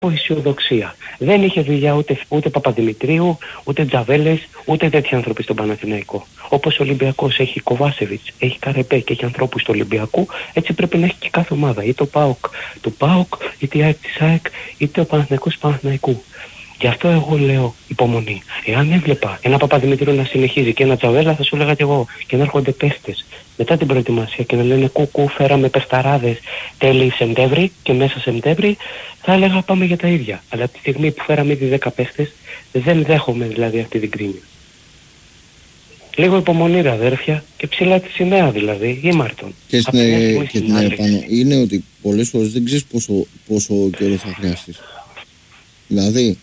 αισιοδοξία. Δεν είχε δουλειά ούτε Παπαδημητρίου, ούτε Τζαβέλες, ούτε τέτοιοι άνθρωποι στον Παναθηναϊκό. Όπως ο Ολυμπιακός έχει Κοβάσεβιτς, έχει Καρεπέ και έχει ανθρώπους του Ολυμπιακού, έτσι πρέπει να έχει και κάθε ομάδα. Είτε ο ΠΑΟΚ του ΠΑΟΚ, είτε η ΑΕΚ της ΑΕΚ, είτε ο Παναθηναϊκός του Παναθηναϊκού. Γι' αυτό εγώ λέω υπομονή. Εάν έβλεπα ένα Παπαδημητρίου να συνεχίζει και ένα Τζαβέλα, θα σου έλεγα κι εγώ, και να έρχονται παίχτες μετά την προετοιμασία και να λένε κουκού, φέραμε παιχταράδες τέλη Σεπτέμβρη και μέσα Σεπτέμβρη, θα έλεγα πάμε για τα ίδια. Αλλά από τη στιγμή που φέραμε ήδη 10 παίχτες, δεν δέχομαι δηλαδή αυτή την κρίνη. Λίγο υπομονή, αδέρφια, και ψηλά τη σημαία δηλαδή, ή Μάρτον. Και την επάνω είναι ότι πολλές φορές δεν ξέρεις πόσο καιρό θα χρειαστείς. Δηλαδή,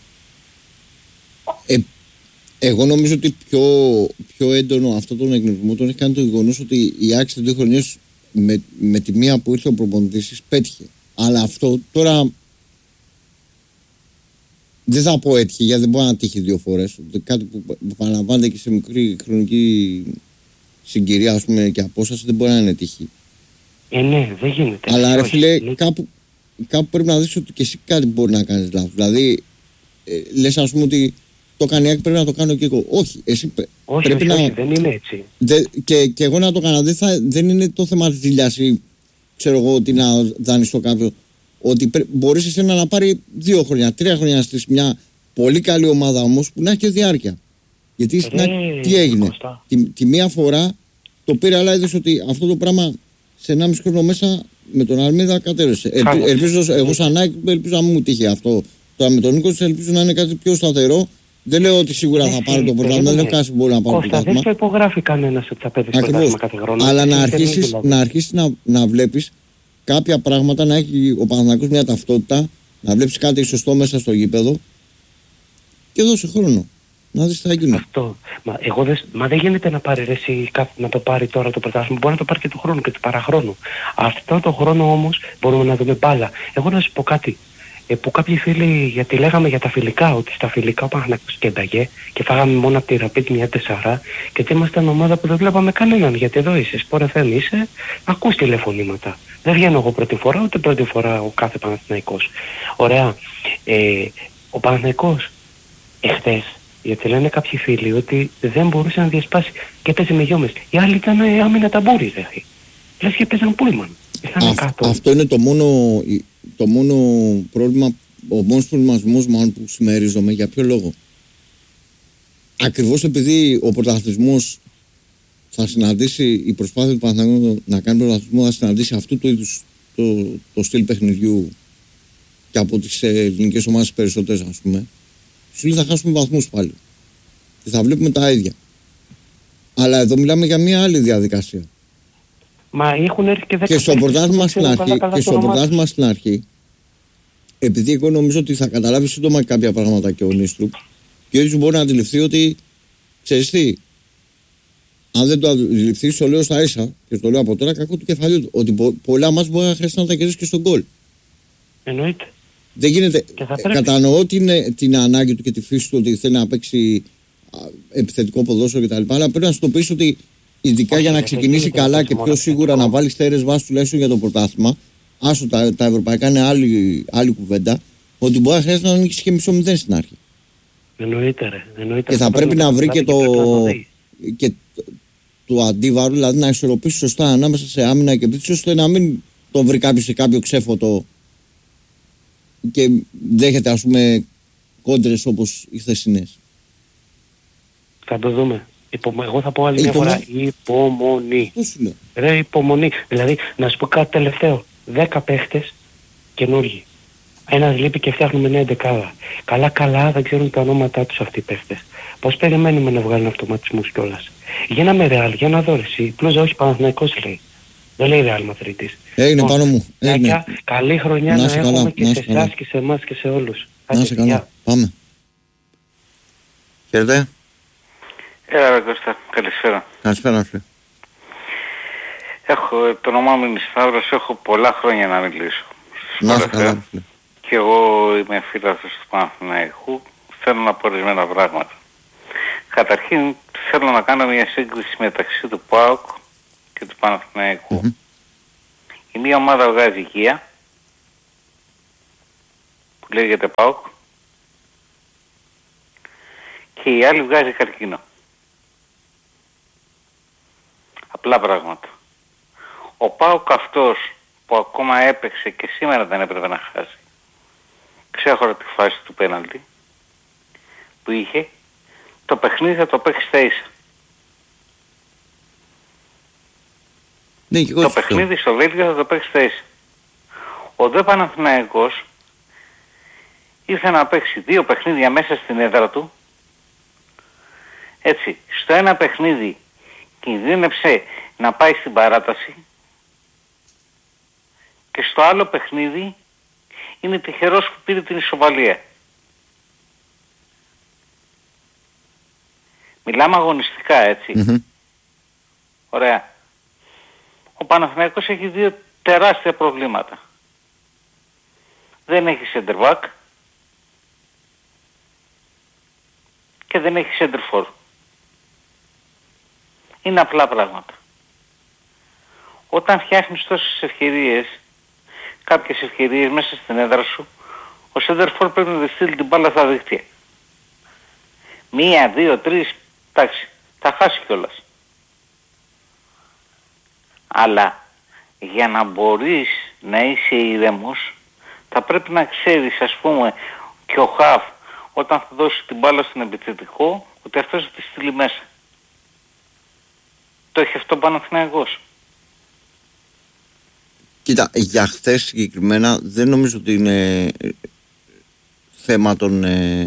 εγώ νομίζω ότι πιο έντονο αυτό τον εκνευρισμό τον έχει κάνει το γεγονός ότι η ΑΕΚ στις 2 χρονιές με τη μία που ήρθε ο προπονητής πέτυχε. Αλλά αυτό τώρα δεν θα πω έτυχε, γιατί δεν μπορεί να τύχει 2 φορές. Κάτι που επαναλαμβάνεται και σε μικρή χρονική συγκυρία, ας πούμε, και απόσταση, δεν μπορεί να είναι τύχη. Ναι, δεν γίνεται. Αλλά ρε φίλε, κάπου πρέπει να δεις ότι και εσύ κάτι μπορεί να κάνεις λάθος. Δηλαδή, λες ας πούμε ότι το κάνει η ΑΕΚ, πρέπει να το κάνω και εγώ. Όχι, εσύ πρέπει να... Όχι, δεν είναι έτσι. Και εγώ να το κάνω, δεν είναι το θέμα της δουλειάς ή ξέρω εγώ ότι να δανειστώ κάποιο. Ότι μπορείς εσένα να πάρει 2 χρόνια, 3 χρόνια να στήσεις μια πολύ καλή ομάδα όμως που να έχει και διάρκεια. Γιατί τι έγινε. Τη μία φορά το πήρε, αλλά είδες ότι αυτό το πράγμα σε 1,5 χρόνο μέσα με τον Αλμίδα κατέρευσε. Ελπίζω, εγώ σαν ΑΕΚ, ελπίζω να μου τύχει αυτό. Τώρα με τον Νίκο ελπίζω να είναι κάτι πιο σταθερό. Δεν λέω ότι σίγουρα θα πάρω το πρωτάθλημα, δεν λέω κάτι που μπορεί να πάρει το πρωτάθλημα. Δεν το υπογράφει κανένας ότι θα παίρνει το πρωτάθλημα κάθε χρόνο. Αλλά να αρχίσεις να βλέπεις κάποια πράγματα, να έχει ο Παναθηναϊκός μια ταυτότητα, να βλέπεις κάτι σωστό μέσα στο γήπεδο και δώσε χρόνο. Να δεις τι θα γίνει. Αυτό. Μα δεν γίνεται να πάρει να το πάρει τώρα το πρωτάθλημα. Μπορεί να το πάρει και του χρόνου και του παραχρόνου. Αυτό το χρόνο όμως μπορούμε να δούμε μπάλα. Εγώ να σου πω κάτι. Που κάποιοι φίλοι, γιατί λέγαμε για τα φιλικά, ότι στα φιλικά ο Παναθηναϊκός κένταγε και φάγαμε μόνο από τη Ραπίτ μια 4 και ότι ήμασταν ομάδα που δεν βλέπαμε κανέναν. Γιατί εδώ είσαι, Sport FM είσαι, ακούς τηλεφωνήματα. Δεν βγαίνω εγώ πρώτη φορά, ούτε πρώτη φορά ο κάθε Παναθηναϊκός. Ωραία. Ο Παναθηναϊκός εχθές, γιατί λένε κάποιοι φίλοι ότι δεν μπορούσε να διασπάσει και παίζει με γιόμες. Οι άλλοι ήταν άμυνα ταμπούρι, δηλαδή. Λες και παίζαν πούλμαν. Αυτό είναι το μόνο πρόβλημα, ο μόνος προβληματισμός μάλλον που συμμερίζομαι. Για ποιο λόγο? Ακριβώς επειδή ο πρωταθλητισμός θα συναντήσει, η προσπάθεια του Παναθηναϊκού να κάνει πρωταθλητισμό θα συναντήσει αυτού του είδους το στυλ παιχνιδιού και από τις ελληνικές ομάδες περισσότερες, ας πούμε, σου λέει θα χάσουμε βαθμούς πάλι και θα βλέπουμε τα ίδια. Αλλά εδώ μιλάμε για μια άλλη διαδικασία. Μα έχουν έρθει και 10 και στο πρωτάθλημα στην αρχή, επειδή εγώ νομίζω ότι θα καταλάβει σύντομα κάποια πράγματα και ο Νίστρουπ, και ο ίδιος μπορεί να αντιληφθεί ότι, ξέρεις τι, αν δεν το αντιληφθεί, το λέω στα ίσα και το λέω από τώρα, κακό του κεφαλιού του, ότι πολλά μας μπορεί να χρειάζεται να τα κερδίσει και στον γκολ. Εννοείται. Δεν γίνεται. Κατανοώ την ανάγκη του και τη φύση του ότι θέλει να παίξει επιθετικό ποδόσφαιρο κτλ. Αλλά πρέπει να σου το πεις ότι ειδικά για να ξεκινήσει καλά και πιο σίγουρα να βάλει στέρες βάσεις τουλάχιστον για το πρωτάθλημα, άσο τα ευρωπαϊκά είναι άλλη κουβέντα, ότι μπορεί να χρειάζεται να ανοίξει και μισό 0 στην αρχή. Εννοείται. Και θα πρέπει να βρει και το αντίβαρο, δηλαδή να ισορροπήσει σωστά ανάμεσα σε άμυνα και επίθεση, ώστε να μην τον βρει κάποιο σε κάποιο ξέφωτο και δέχεται, ας πούμε, κόντρες όπως οι χθεσινές. Θα το δούμε. Εγώ θα πω άλλη μια φορά. Υπομονή. Ρε, υπομονή. Δηλαδή, να σου πω κάτι τελευταίο. 10 παίχτες καινούργοι. Ένας λείπει και φτιάχνουμε νέα δεκάδα. Καλά, δεν ξέρουν τα ονόματά τους αυτοί οι παίχτες. Πώς περιμένουμε να βγάλουν αυτοματισμούς κιόλας. Γίναμε Ρεάλ, για να δω εσύ. Πλούζα, όχι Παναθηναϊκός λέει. Δεν λέει Ρεάλ Μαδρίτης. Έγινε πάνω μου. Καλή χρονιά να έχουμε και σε εσάς και σε εμάς και σε όλους. Να σε καλά. Πάμε. Χαίρετε. Έλα ρε Κώστα, καλησπέρα. Καλησπέρα φίλε. Το όνομά μου είναι Σταύρος, έχω πολλά χρόνια να μιλήσω. Να σε καλά φίλε. Και εγώ είμαι φίλαθος του Παναθηναϊκού, θέλω να πω ορισμένα πράγματα. Καταρχήν θέλω να κάνω μια σύγκριση μεταξύ του ΠΑΟΚ και του Παναθηναϊκού. Η μία ομάδα βγάζει οικία, που που λέγεται ΠΑΟΚ και η άλλη βγάζει καρκίνο. Απλά πράγματα. Ο ΠΑΟΚ αυτός που ακόμα έπαιξε και σήμερα δεν έπρεπε να χάσει, ξέχωρα τη φάση του πέναλτι που είχε, το παιχνίδι θα το παίξει στα ίσα. Ναι, το παιχνίδι στο Βέλγιο θα το παίξει στα ίσα. Ο δε Παναθηναϊκός ήρθε να παίξει 2 παιχνίδια μέσα στην έδρα του. Έτσι, στο ένα παιχνίδι κινδύνεψε να πάει στην παράταση και στο άλλο παιχνίδι είναι τυχερός που πήρε την ισοβαλία. Μιλάμε αγωνιστικά, έτσι. Mm-hmm. Ωραία. Ο Παναθηναϊκός έχει 2 τεράστια προβλήματα. Δεν έχει center back και δεν έχει center for. Είναι απλά πράγματα. Όταν φτιάχνεις τόσες ευκαιρίες, κάποιες ευκαιρίες μέσα στην έδρα σου, ο center for πρέπει να στείλει την μπάλα στα δίκτυα. 1, 2, 3, εντάξει, θα χάσει κιόλας. Αλλά για να μπορείς να είσαι ήρεμος, θα πρέπει να ξέρεις, ας πούμε, και ο Χαβ όταν θα δώσει την μπάλα στον επιθετικό, ότι αυτός θα τη στείλει μέσα. Το έχει αυτό ο Παναθηναϊκός. Κοίτα, για χθες συγκεκριμένα δεν νομίζω ότι είναι θέμα των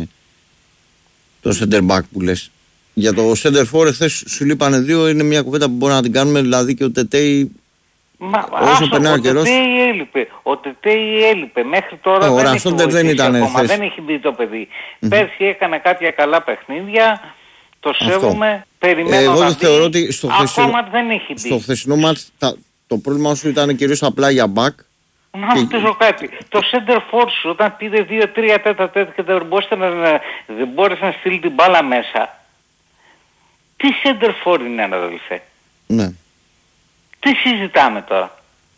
center back που λες. Για το center for χθες σου λείπανε 2, είναι μια κουβέντα που μπορούμε να την κάνουμε, δηλαδή και ο Τετέι όσο περνάει ο καιρός. Ο Τετέι έλειπε. Μέχρι τώρα δεν ήταν ακόμα. Δεν έχει μπει το παιδί. Πέρσι έκανε κάποια καλά παιχνίδια. Το σέβομαι. Περιμένω να δει. Θεωρώ ότι ακόμα δεν έχει μπει. Στο χθεσινό μάτς το πρόβλημα σου ήταν κυρίως απλά για back. Να ρωτήσω κάτι. Το center for σου όταν πήρε 2-3 τέτα και δεν μπόρεσε να στείλει την μπάλα μέσα. Τι center for είναι, αδελφέ? Ναι. Τι συζητάμε τώρα?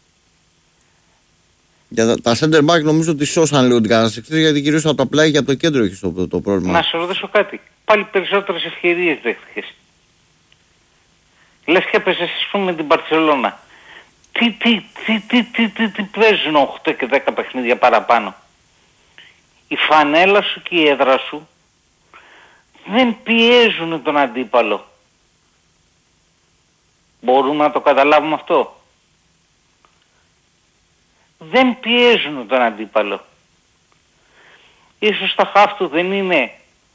Για τα center back νομίζω ότι σώσαν λίγο την κατάσταση, γιατί κυρίως από τα πλάγια και από το κέντρο έχεις το πρόβλημα. Να σε ρωτήσω κάτι. Πάλι περισσότερες ευκαιρίες δέχτηκες. Λες και έπαιζες, ας πούμε, με την Μπαρτσελώνα. Τι παίζουν 8 και 10 παιχνίδια παραπάνω? Η φανέλα σου και η έδρα σου δεν πιέζουν τον αντίπαλο. Μπορούμε να το καταλάβουμε αυτό? Δεν πιέζουν τον αντίπαλο. Ίσως τα χαφ του δεν είναι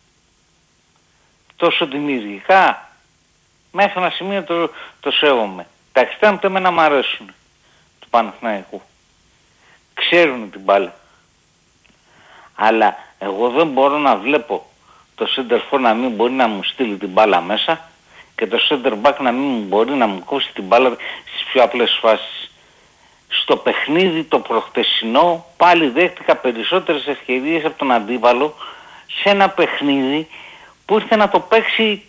τόσο δημιουργικά. Μέχρι ένα σημείο το σέβομαι. Τα εξτρέμ εμένα μ' αρέσουν του Παναθηναϊκού. Ξέρουν την μπάλα. Αλλά εγώ δεν μπορώ να βλέπω το center for να μην μπορεί να μου στείλει την μπάλα μέσα και το center back να μην μπορεί να μου κόψει την μπάλα στις πιο απλές φάσεις. Στο παιχνίδι το προχτεσινό πάλι δέχτηκα περισσότερες ευκαιρίες από τον αντίπαλο σε ένα παιχνίδι που ήρθε να το παίξει.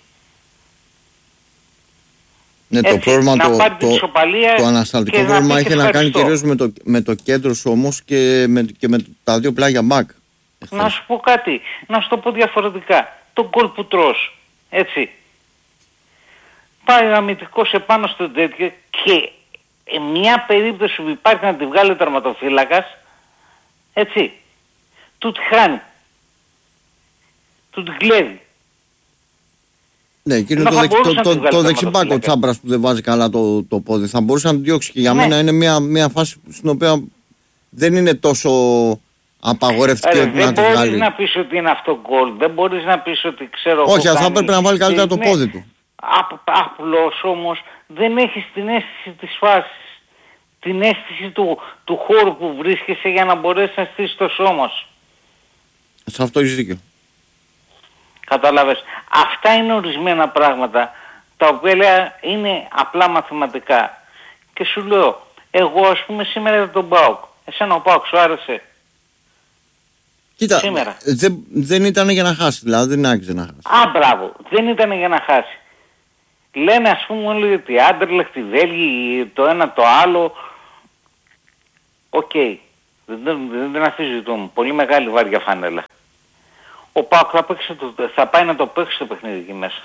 Ναι, έτσι, το πρόβλημα το ανασταλτικό πρόβλημα είχε να κάνει κυρίως με το κέντρο σου όμως και με τα 2 πλάγια back. Να σου πω κάτι, να σου το πω διαφορετικά. Το γκολ που τρως, έτσι. Πάει ο αμυντικός επάνω στο τέτοιο και μια περίπτωση που υπάρχει να τη βγάλει ο τερματοφύλακας, έτσι, του τη χάνει. Του την κλέβει. Ναι, εκείνο το δεξιμπάκο ο Τσάμπρας που δεν βάζει καλά το πόδι. Θα μπορούσε να το διώξει και για μένα είναι μια φάση στην οποία δεν είναι τόσο απαγορευτική να τη βγάλει. Δεν μπορείς να πεις ότι είναι αυτό γκολ. Δεν μπορείς να πεις ότι ξέρω. Όχι, αλλά θα πρέπει να βάλει καλύτερα το πόδι του. Απλώς όμως δεν έχεις την αίσθηση της φάσης. Την αίσθηση του χώρου που βρίσκεσαι για να μπορέσεις να στήσεις το σώμα σου. Σε αυτό έχεις δίκιο. Κατάλαβες. Αυτά είναι ορισμένα πράγματα τα οποία είναι απλά μαθηματικά. Και σου λέω, εγώ ας πούμε σήμερα δεν τον ΠΑΟΚ. Εσένα ο ΠΑΟΚ σου άρεσε? Κοίτα, δεν ήταν για να χάσει, δηλαδή δεν άξιζε να χάσει. Μπράβο, δεν ήταν για να χάσει. Λένε ας πούμε όλοι ότι Άντερλεχτ, τη Βέλγη, το ένα το άλλο. Οκ. Δεν την αφήσω μου. Πολύ μεγάλη βάρια φανέλα. Ο ΠΑΟΚ θα πάει να το παίξει το παιχνίδι εκεί μέσα.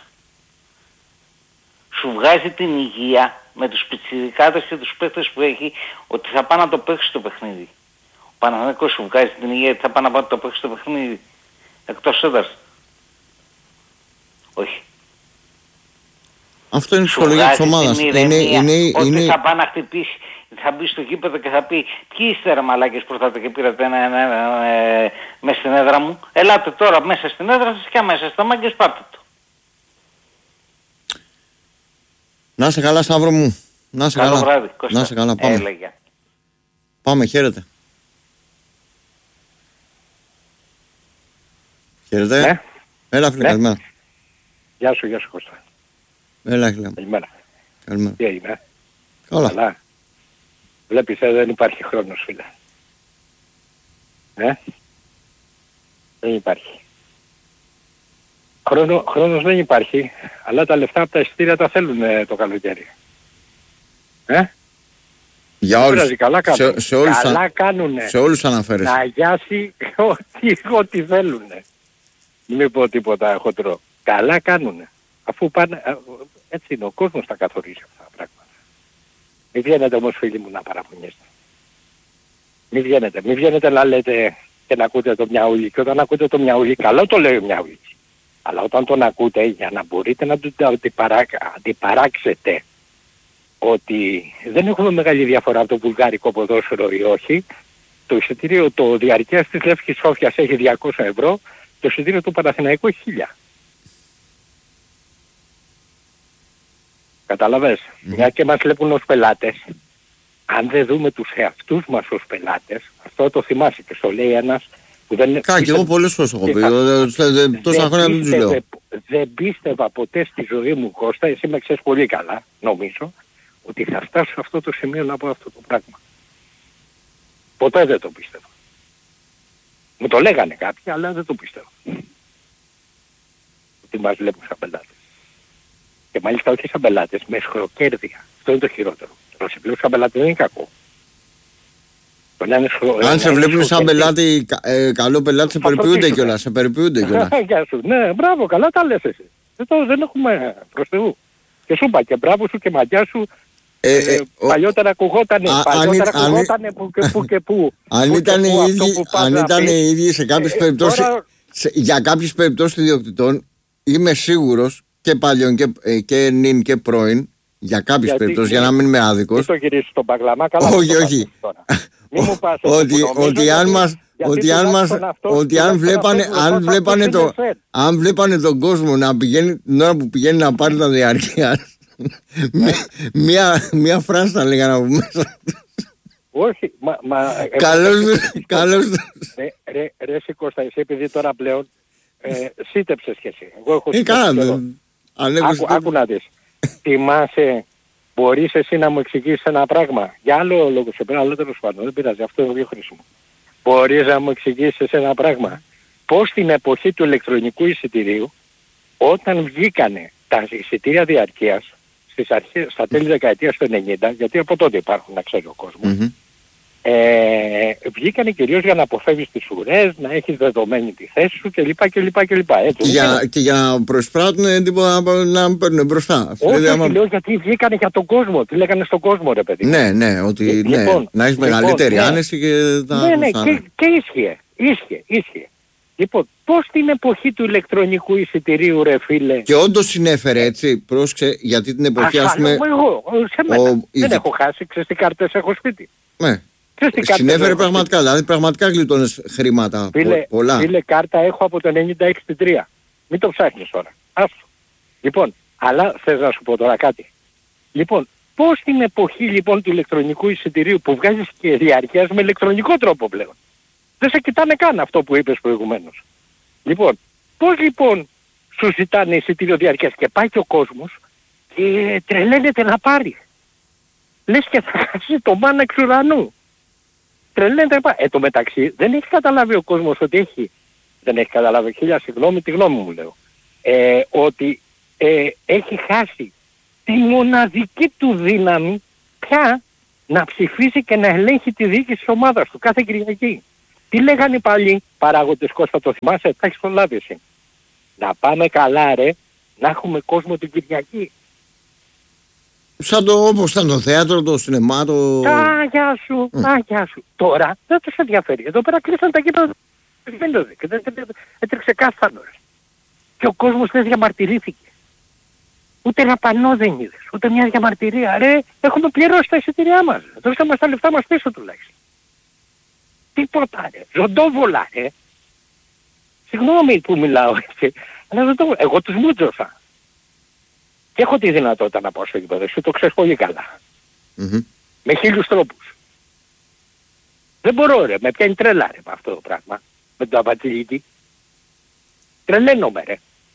Σου βγάζει την υγεία με τους πιτσιρικάδες και τους παίκτες που έχει ότι θα πάει να το παίξει το παιχνίδι. Ο Παναθηναϊκός σου βγάζει την υγεία ότι θα πάει να το παίξει το παιχνίδι εκτός έδρας. Όχι. Αυτό είναι η ψυχολογία της ομάδας. Ότι θα πάει να χτυπήσει, θα μπει στο γήπεδο και θα πει ποιοι είστε ρε μαλάκες που ήρθατε και πήρατε μέσα στην έδρα μου. Ελάτε τώρα μέσα στην έδρα σας και αμέσως στα μάγκες πάρτε το. Να είσαι καλά Σταύρο μου. Να είσαι καλά. Βράδυ, να είσαι καλά. Πάμε. Έλεγε. Πάμε, χαίρετε. Χαίρετε. Ναι. Έλα φίλε, καλημέρα. Γεια σου Κώστα. Έλα φίλε. Καλημέρα. Καλημέρα. Τι έγινε? Καλά. Βλέπεις δεν υπάρχει χρόνος φίλε. Δεν υπάρχει. Χρόνος δεν υπάρχει, αλλά τα λεφτά από τα εισιτήρια τα θέλουν το καλοκαίρι. Για όλους. Καλά κάνουν. Καλά κάνουνε. Σε όλους αναφέρεσαι. Να γιάσει ό,τι θέλουνε. Μην πω τίποτα χοντρό. Καλά κάνουνε. Αφού πάνε, έτσι είναι, ο κόσμος θα καθορίσει αυτά τα πράγματα. Μην βγαίνετε όμως φίλοι μου να παραπονιέστε. Μην βγαίνετε να λέτε και να ακούτε το μιαούλι. Και όταν ακούτε το μιαούλι, καλό το λέει ο μιαούλι. Αλλά όταν τον ακούτε για να μπορείτε να του αντιπαράξετε ότι δεν έχουμε μεγάλη διαφορά από το βουλγάρικο ποδόσφαιρο ή όχι, το εισιτήριο το διαρκείας της Λεύκης Σόφιας έχει 200 ευρώ, το εισιτήριο του Παναθηναϊκού έχει 1000. Καταλαβες, μια και μας βλέπουν ως πελάτες, αν δεν δούμε τους εαυτούς μας ως πελάτες, αυτό το θυμάσαι και στο λέει ένας που δεν... Κάτι, εγώ πολλές φορές έχω πει, τόσα χρόνια δεν τους λέω. Δεν πίστευα ποτέ στη ζωή μου Κώστα, εσύ με ξέρεις πολύ καλά, νομίζω, ότι θα φτάσω σε αυτό το σημείο να πω αυτό το πράγμα. Ποτέ δεν το πίστευα. Μου το λέγανε κάποιοι, αλλά δεν το πίστευα. Ότι μας βλέπουν σαν πελάτες. Και μάλιστα όχι σαν πελάτες, με σχροκέρδια. Αυτό είναι το χειρότερο. Το σε βλέπουν σαν πελάτη δεν είναι κακό. Αν σε βλέπουν σαν πελάτη, καλό πελάτη, σε περιποιούνται κιόλας. Γεια σου. Ναι, μπράβο, καλά τα λες εσύ. Δεν έχουμε προς Θεού. Και σου είπα και μπράβο σου και μαγιά σου. Παλιότερα ακουγότανε που και που. Αν ήταν οι ίδιοι σε κάποιες περιπτώσεις, για κάποιες περιπτώσεις των ιδιοκτητών, είμαι σίγουρος και παλιών και νυν και πρώην, για κάποιες περιπτώσεις, για να μην είμαι άδικος. Τι το γυρίσεις στον παγλαμά, καλά. Όχι. Ότι αν βλέπανε τον κόσμο να πηγαίνει την ώρα που πηγαίνει να πάρει τα διαρκεία, μία φράση θα λέγανε από μέσα. Όχι, καλώς. Ρε Κώστα, εσύ επειδή τώρα πλέον σύτεψες κι εσύ. Εγώ έχω σύτεψες. Άκου να δεις. Θυμάσαι, μπορείς εσύ να μου εξηγήσεις ένα πράγμα. Για άλλο λόγο σε πέρα, αλλά τέλος πάντων, δεν πειράζει, αυτό είναι πιο χρήσιμο. Μπορείς να μου εξηγήσεις ένα πράγμα. Πώς στην εποχή του ηλεκτρονικού εισιτηρίου, όταν βγήκανε τα εισιτήρια διαρκείας, στις αρχές, στα τέλη δεκαετίας του 90, γιατί από τότε υπάρχουν, να ξέρει ο κόσμος, βγήκανε κυρίως για να αποφεύγεις τις ουρές, να έχεις δεδομένη τη θέση σου κλπ. Και για να προσπράττουν τίποτα να παίρνουν μπροστά. Όχι, λέω γιατί βγήκανε για τον κόσμο. Τι λέγανε στον κόσμο ρε παιδί. Ναι, ότι να έχεις μεγαλύτερη άνεση και τα... Ναι, και ίσχυε. Λοιπόν, πώς στην εποχή του ηλεκτρονικού εισιτηρίου ρε φίλε... Και όντως συνέφερε έτσι, πρόσεξε, γιατί την εποχή ας πούμε... Δεν έχω χάσει, ξέρεις τι κάρτες έχω σπίτι. Ναι. Συνέφερε πραγματικά, δηλαδή πραγματικά γλιτώνες χρήματα πολλά. Φίλε, κάρτα έχω από το 96-3. Μην το ψάχνεις τώρα. Άστο. Λοιπόν, αλλά θες να σου πω τώρα κάτι. Λοιπόν, πώς στην εποχή λοιπόν του ηλεκτρονικού εισιτηρίου που βγάζεις και διαρκείας με ηλεκτρονικό τρόπο πλέον. Δεν σε κοιτάνε καν αυτό που είπες προηγουμένως. Λοιπόν, πώς λοιπόν σου ζητάνε εισιτήριο διαρκείας και πάει και ο κόσμος και τρελαίνεται να πάρει. Λες και θα χάσει το μάνα εξ ουρανού. Τρελαίνεται να πάρει. Το μεταξύ δεν έχει καταλάβει ο κόσμος ότι έχει. Δεν έχει καταλάβει, χίλια συγγνώμη, τη γνώμη μου λέω. Ότι έχει χάσει τη μοναδική του δύναμη πια να ψηφίσει και να ελέγχει τη διοίκηση της ομάδας του κάθε Κυριακή. Τι λέγανε πάλι παράγοντες, Κώστα, το θυμάσαι, τα έχεις προλάβει εσύ. Να πάμε καλά να έχουμε κόσμο την Κυριακή. Σαν όπως ήταν το θέατρο, το σινεμά, το... Γεια σου. Τώρα δεν τους ενδιαφέρει. Εδώ πέρα κλείσαν τα γήπεδα και δεν έτρεξε κάθανο. Και ο κόσμος δεν διαμαρτυρήθηκε. Ούτε ένα πανό δεν είδες, ούτε μια διαμαρτυρία. Έχουμε πληρώσει τα εισιτήριά μας. Δώστε μας τα λεφτά μας πίσω τουλάχιστον. Τίποτα ζωντόβολα Συγγνώμη που μιλάω έτσι, αλλά ζωντόβολα. Εγώ τους μούτζωσα. Και έχω τη δυνατότητα να πάω στο γήπεδο, εσύ το ξέρεις πολύ καλά. Με 1000 τρόπους. Δεν μπορώ με πιάνει τρέλα με αυτό το πράγμα. Με το αμπατσιλίτη. Τρελαίνομαι.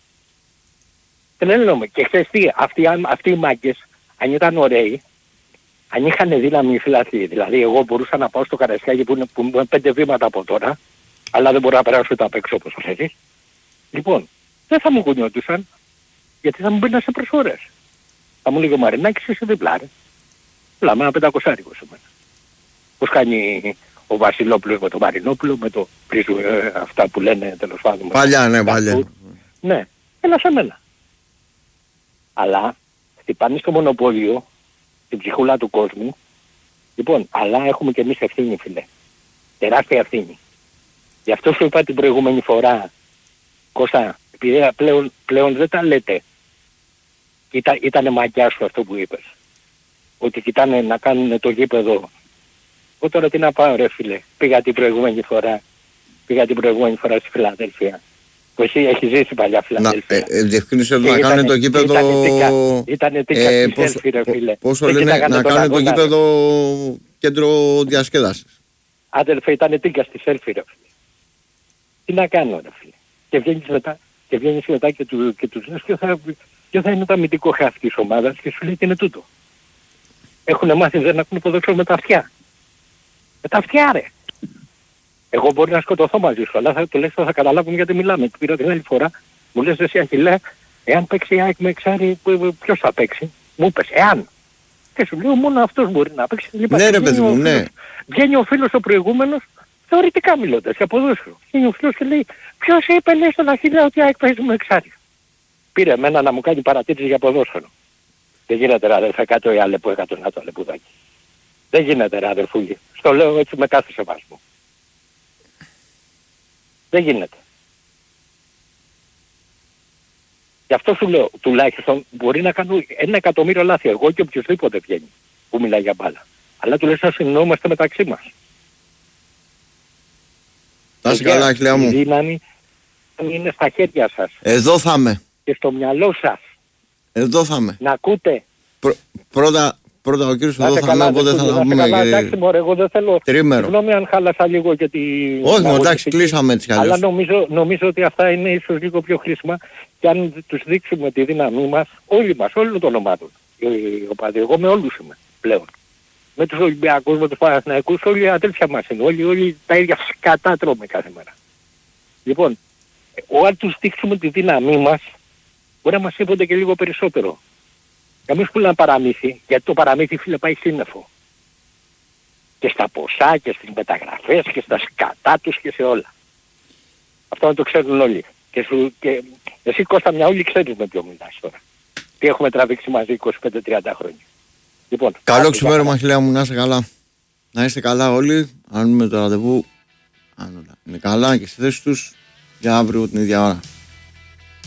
Και ξέρεις τι, αυτοί οι μάγκες, αν ήταν ωραίοι, αν είχαν δύναμη οι φιλαθλοί, δηλαδή εγώ μπορούσα να πάω στο Καραϊσκάκι που είναι 5 βήματα από τώρα, αλλά δεν μπορώ να περάσω ούτε απ' έξω όπως θέλεις. Λοιπόν, δεν θα μου κουνιόντουσαν, γιατί θα μου μπαίναν σε προσφορές. Θα μου λέγει ο Μαρινάκης, είσαι διπλά Λάμε ένα 500 σε μένα. Πώς κάνει ο Βασιλόπουλος με τον Μαρινόπουλο, με το πρίζου, αυτά που λένε τέλος πάντων. Παλιά, παλιά. Ναι, έλα σε μένα. Αλλά χτυπάνε στο μονοπόλιο την ψυχούλα του κόσμου. Λοιπόν, αλλά έχουμε και εμείς ευθύνη, φίλε. Τεράστια ευθύνη. Γι' αυτό σου είπα την προηγούμενη φορά, Κώστα, επειδή πλέον δεν τα λέτε. Ήτανε μαγιά σου αυτό που είπες. Ότι κοιτάνε να κάνουν το γήπεδο. Εγώ τώρα τι να πάω ρε φίλε. Πήγα την προηγούμενη φορά στη Φιλαδέλφια. Που εσύ έχεις ζήσει παλιά Φιλαδέλφια. Διευκρίνησε ότι να κάνουν το γήπεδο... Ήτανε τίκα στη Σέλφη ρε φίλε. Πόσο λένε να κάνουν το γήπεδο κέντρο διασκέδασης. Άδελφε, ήτανε τίκα στη Σέλφη ρε φίλε. Τι να κάνω ρε φίλε. Και βγαίνεις μετά και τους λες ποιο θα είναι το αμυντικό χάφι της ομάδας και σου λέει τι είναι τούτο. Έχουν μάθει δεν έχουν ποδόσφαιρο με τα αυτιά. Με τα αυτιά ρε. Εγώ μπορεί να σκοτωθώ μαζί σου, αλλά τουλάχιστον θα καταλάβουμε γιατί μιλάμε. Πήρα την άλλη φορά, μου λες εσύ Αχιλλέα, εάν παίξει η ΑΕΚ με εξάρι, ποιος θα παίξει. Μου είπες, εάν. Και σου λέω μόνο αυτός μπορεί να παίξει. Ναι ρε παιδί μου, ναι. Βγαίνει ο φίλος ο προηγούμενος, θεωρητικά μιλώντας, για ποδόσφαιρο. Βγαίνει ο φίλος και λέει, ποιος είπε λέει στον Αχιλλέα ότι η ΑΕΚ παίζει με εξάρι. Πήρε εμένα να μου κάνει παρατήρηση για ποδόσφαιρο. Δεν γίνεται ρε αδερφέ, κάτω η Αλεπού 100 το Αλεπουδάκι. Δεν γίνεται ρε αδερφούλη. Στο λέω έτσι με κάθε σεβασμό. Δεν γίνεται. Γι' αυτό σου λέω, τουλάχιστον μπορεί να κάνω 1.000.000 λάθη. Εγώ και οποιοδήποτε βγαίνει που μιλάει για μπάλα. Αλλά τουλάχιστον συνεννοούμαστε μεταξύ μας. Θα είσαι καλά, Αχιλλέα μου. Η δύναμη είναι στα χέρια σας. Εδώ θα είμαι. Και στο μυαλό σας. Εδώ θα είμαι. Να ακούτε. Πρώτα ο κύριος εδώ θα είμαι, οπότε θα τα πούμε. Εντάξει μωρέ, εγώ δεν θέλω. Τρίμερο. Συγγνώμη αν χάλασα λίγο και τη... Όχι μωρέ, εντάξει, κλείσαμε έτσι κι αλλιώς. Αλλά νομίζω ότι αυτά είναι ίσως λίγο πιο χρήσιμα και αν τους δείξουμε τη δύναμή μας, όλοι μας, όλων των ομάδων. Εγώ με όλους είμαι πλέον. Με τους Ολυμπιακούς, με τους Παναθηναϊκούς, όλοι οι αδέλφια μας είναι. Όλοι τα ίδια σκατά τρώμε κάθε μέρα. Λοιπόν, αν τους δείξουμε τη δύναμή μας, μπορεί να μας είπονται και λίγο περισσότερο. Εμείς που λέμε παραμύθι, γιατί το παραμύθι φίλε πάει σύννεφο. Και στα ποσά και στις μεταγραφές και στα σκατά τους και σε όλα. Αυτό να το ξέρουν όλοι. Και εσύ Κώστα μια όλοι ξέρεις με ποιο μιλάς τώρα. Τι έχουμε τραβήξει μαζί 25-30 χρόνια. Λοιπόν, καλό ξημέρωμα Αχιλλέα μου, να είστε καλά. Να είστε καλά όλοι. Αν με το ραντεβού, αν όλα είναι καλά και στη θέση τους, για αύριο την ίδια ώρα.